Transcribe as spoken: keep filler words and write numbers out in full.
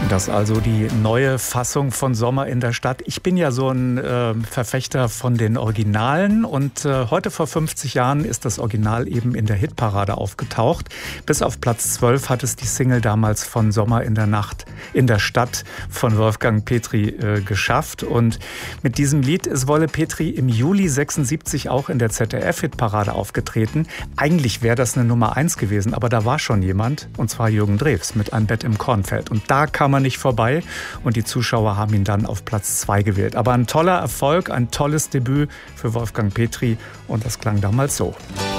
Das ist also die neue Fassung von Sommer in der Stadt. Ich bin ja so ein äh, Verfechter von den Originalen und äh, heute vor fünfzig Jahren ist das Original eben in der Hitparade aufgetaucht. Bis auf Platz zwölf hat es die Single damals von Sommer in der Nacht in der Stadt von Wolfgang Petri äh, geschafft. Und mit diesem Lied ist Wolle Petri im Juli sechsundsiebzig auch in der Z D F-Hitparade aufgetreten. Eigentlich wäre das eine Nummer eins gewesen, aber da war schon jemand, und zwar Jürgen Drews mit Ein Bett im Kornfeld. Und da kam er nicht vorbei und die Zuschauer haben ihn dann auf Platz zwei gewählt. Aber ein toller Erfolg, ein tolles Debüt für Wolfgang Petri und das klang damals so.